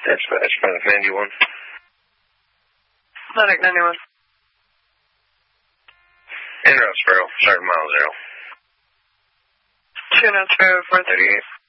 That's Medic 91. Medic 91. En route, Sparrow. Starting mile 0. 2 knots, 438.